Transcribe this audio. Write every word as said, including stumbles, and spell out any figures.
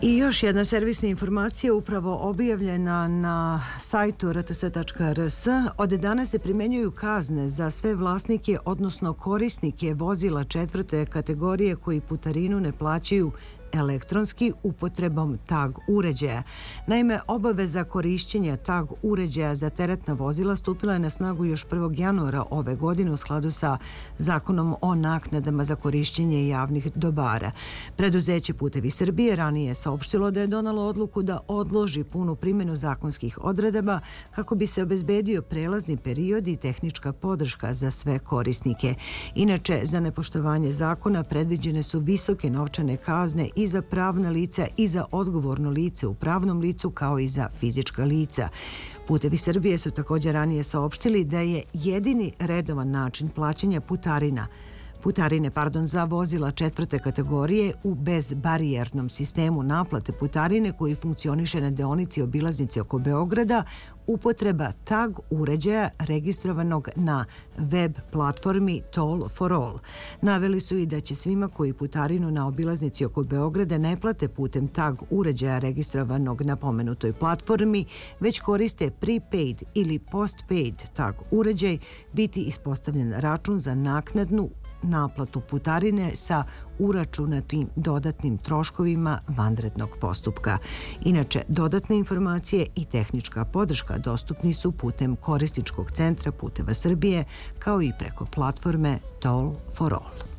I još jedna servisna informacija upravo objavljena na sajtu r t s tačka r s. Od danas se primenjuju kazne za sve vlasnike, odnosno korisnike vozila četvrte kategorije koji putarinu ne plaćaju elektronski upotrebom tag uređaja. Naime, obaveza korišćenja tag uređaja za teretna vozila stupila je na snagu još prvog januara ove godine u skladu sa Zakonom o naknadama za korišćenje javnih dobara. Preduzeće Putevi Srbije ranije je saopštilo da je donalo odluku da odloži punu primjenu zakonskih odredaba kako bi se obezbedio prelazni period i tehnička podrška za sve korisnike. Inače, za nepoštovanje zakona predviđene su visoke novčane kazne i za pravna lica i za odgovorno lice u pravnom licu kao i za fizička lica. Putevi Srbije su također ranije saopštili da je jedini redovan način plaćanja putarina putarine pardon, za vozila četvrte kategorije u bezbarijernom sistemu naplate putarine koji funkcioniše na deonici obilaznice oko Beograda upotreba tag uređaja registrovanog na web platformi Toll for All. Naveli su i da će svima koji putarinu na obilaznici oko Beograda ne plate putem tag uređaja registrovanog na pomenutoj platformi, već koriste prepaid ili postpaid tag uređaj, biti ispostavljen račun za naknadnu naplatu putarine sa uračunatim dodatnim troškovima vanrednog postupka. Inače, dodatne informacije i tehnička podrška dostupni su putem korisničkog centra Puteva Srbije kao i preko platforme Toll for All.